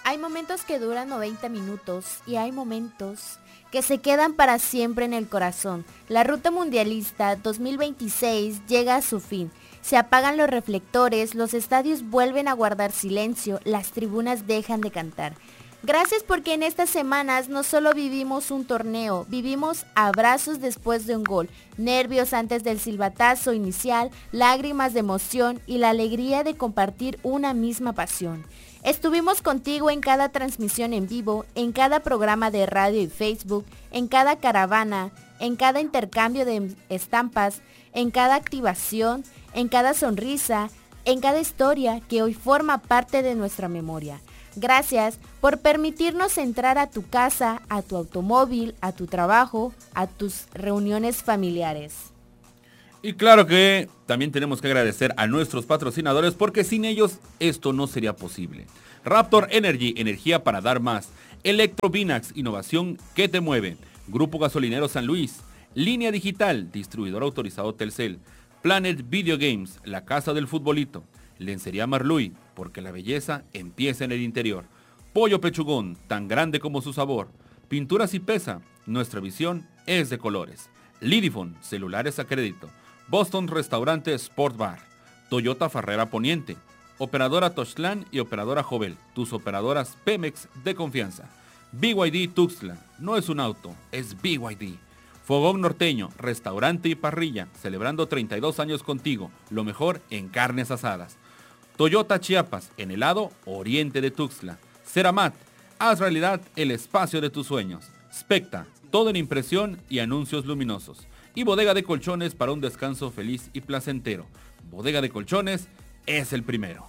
Hay momentos que duran 90 minutos y hay momentos que se quedan para siempre en el corazón. La Ruta Mundialista 2026 llega a su fin. Se apagan los reflectores, los estadios vuelven a guardar silencio, las tribunas dejan de cantar. Gracias porque en estas semanas no solo vivimos un torneo, vivimos abrazos después de un gol, nervios antes del silbatazo inicial, lágrimas de emoción y la alegría de compartir una misma pasión. Estuvimos contigo en cada transmisión en vivo, en cada programa de radio y Facebook, en cada caravana, en cada intercambio de estampas, en cada activación, en cada sonrisa, en cada historia que hoy forma parte de nuestra memoria. Gracias por permitirnos entrar a tu casa, a tu automóvil, a tu trabajo, a tus reuniones familiares. Y claro que también tenemos que agradecer a nuestros patrocinadores porque sin ellos esto no sería posible. Raptor Energy, energía para dar más. Electrovinax, innovación que te mueve. Grupo Gasolinero San Luis. Línea Digital, distribuidor autorizado Telcel. Planet Video Games, la casa del futbolito. Lencería Marluy, porque la belleza empieza en el interior. Pollo Pechugón, tan grande como su sabor. Pinturas y Pesa, nuestra visión es de colores. Lidifone, celulares a crédito. Boston Restaurante Sport Bar. Toyota Farrera Poniente. Operadora Tochtlán y Operadora Jovel, tus operadoras Pemex de confianza. BYD Tuxtla, no es un auto, es BYD. Fogón Norteño, restaurante y parrilla, celebrando 32 años contigo, lo mejor en carnes asadas. Toyota Chiapas, en el lado oriente de Tuxtla. Ceramat, haz realidad el espacio de tus sueños. Specta, todo en impresión y anuncios luminosos. Y Bodega de Colchones para un descanso feliz y placentero. Bodega de Colchones es el primero.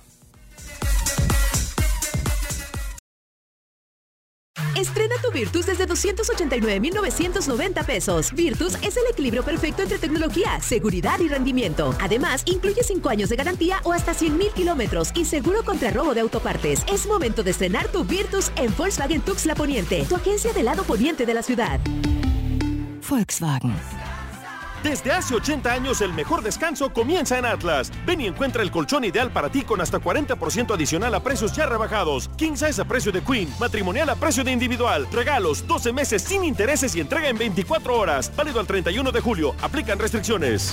Estrena tu Virtus desde 289,990 pesos. Virtus es el equilibrio perfecto entre tecnología, seguridad y rendimiento. Además, incluye 5 años de garantía o hasta 100,000 kilómetros y seguro contra robo de autopartes. Es momento de estrenar tu Virtus en Volkswagen Tuxtla Poniente, tu agencia del lado poniente de la ciudad. Volkswagen. Desde hace 80 años el mejor descanso comienza en Atlas. Ven y encuentra el colchón ideal para ti con hasta 40% adicional a precios ya rebajados. King size a precio de Queen, matrimonial a precio de individual. Regalos, 12 meses sin intereses y entrega en 24 horas. Válido al 31 de julio. Aplican restricciones.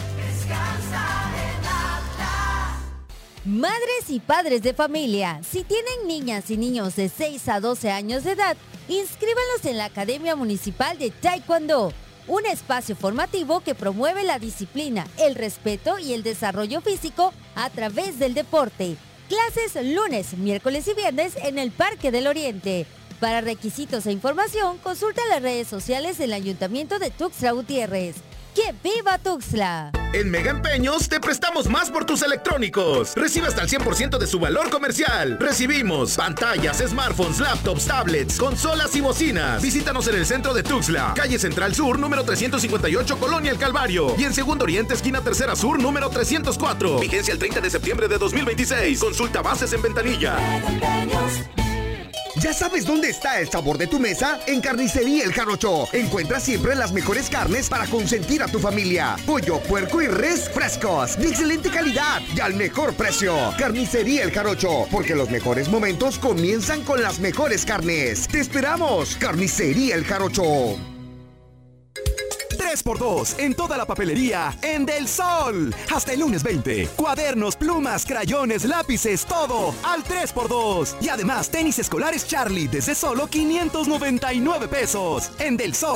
Madres y padres de familia, si tienen niñas y niños de 6 a 12 años de edad, inscríbanlos en la Academia Municipal de Taekwondo. Un espacio formativo que promueve la disciplina, el respeto y el desarrollo físico a través del deporte. Clases lunes, miércoles y viernes en el Parque del Oriente. Para requisitos e información, consulta las redes sociales del Ayuntamiento de Tuxtla Gutiérrez. ¡Que viva Tuxtla! En Mega Empeños te prestamos más por tus electrónicos. Recibe hasta el 100% de su valor comercial. Recibimos pantallas, smartphones, laptops, tablets, consolas y bocinas. Visítanos en el centro de Tuxtla, calle Central Sur, número 358, Colonia El Calvario. Y en Segundo Oriente, esquina Tercera Sur, número 304. Vigencia el 30 de septiembre de 2026. Consulta bases en ventanilla. ¿Ya sabes dónde está el sabor de tu mesa? En Carnicería El Jarocho. Encuentras siempre las mejores carnes para consentir a tu familia. Pollo, puerco y res frescos, de excelente calidad y al mejor precio. Carnicería El Jarocho, porque los mejores momentos comienzan con las mejores carnes. ¡Te esperamos! Carnicería El Jarocho. 3x2 en toda la papelería en Del Sol. Hasta el lunes 20. Cuadernos, plumas, crayones, lápices, todo al 3x2. Y además tenis escolares Charlie desde solo 599 pesos. En Del Sol.